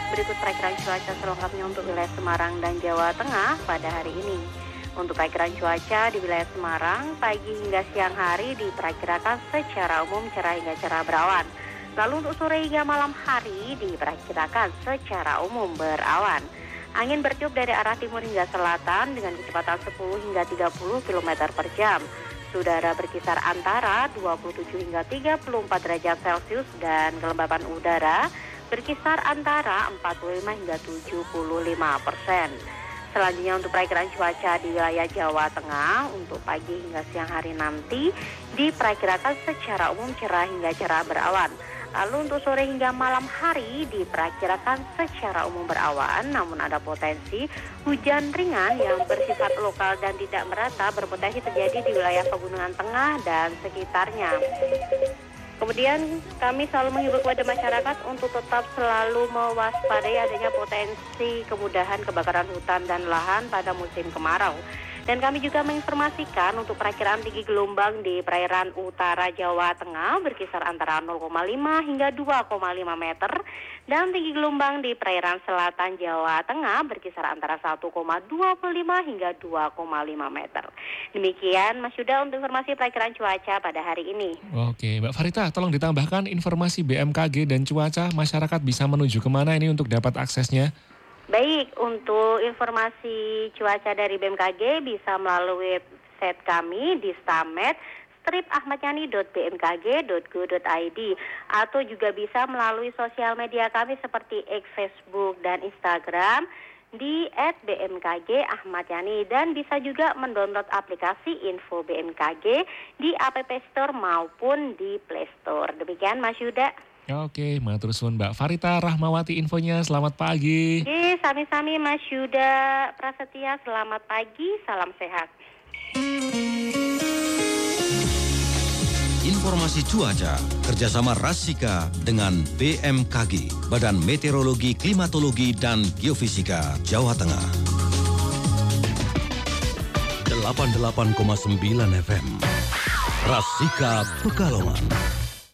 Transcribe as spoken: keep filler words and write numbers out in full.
Berikut perakiraan cuaca selengkapnya untuk wilayah Semarang dan Jawa Tengah pada hari ini. Untuk perakiraan cuaca di wilayah Semarang, pagi hingga siang hari diperkirakan secara umum cerah hingga cerah berawan. Lalu untuk sore hingga malam hari diperkirakan secara umum berawan. Angin bertiup dari arah timur hingga selatan dengan kecepatan sepuluh hingga tiga puluh kilometer per jam. Udara berkisar antara dua puluh tujuh hingga tiga puluh empat derajat Celcius dan kelembapan udara berkisar antara empat puluh lima hingga tujuh puluh lima persen. Selanjutnya untuk perakiraan cuaca di wilayah Jawa Tengah untuk pagi hingga siang hari nanti diperkirakan secara umum cerah hingga cerah berawan. Lalu untuk sore hingga malam hari diperkirakan secara umum berawan, namun ada potensi hujan ringan yang bersifat lokal dan tidak merata berpotensi terjadi di wilayah Pegunungan Tengah dan sekitarnya. Kemudian kami selalu menghibur kepada masyarakat untuk tetap selalu mewaspadai adanya potensi kemudahan kebakaran hutan dan lahan pada musim kemarau. Dan kami juga menginformasikan untuk perakiraan tinggi gelombang di perairan utara Jawa Tengah berkisar antara nol koma lima hingga dua koma lima meter dan tinggi gelombang di perairan selatan Jawa Tengah berkisar antara satu koma dua lima hingga dua koma lima meter. Demikian Mas Yuda untuk informasi perakiraan cuaca pada hari ini. Oke, Mbak Farita, tolong ditambahkan informasi B M K G dan cuaca, masyarakat bisa menuju kemana ini untuk dapat aksesnya? Baik, untuk informasi cuaca dari B M K G bisa melalui website kami di stamed strip ahmad yani dot b m k g dot go dot i d atau juga bisa melalui sosial media kami seperti X, Facebook, dan Instagram di et b m k g ahmad yani dan bisa juga mendownload aplikasi Info B M K G di App Store maupun di Play Store. Demikian Mas Yuda. Oke, matur suwun Mbak Farita Rahmawati infonya. Selamat pagi. Oke, sami-sami Mas Yuda Prasetya. Selamat pagi, salam sehat. Informasi cuaca kerjasama Rasika dengan B M K G, Badan Meteorologi, Klimatologi, dan Geofisika Jawa Tengah. delapan puluh delapan koma sembilan F M Rasika Pekalongan.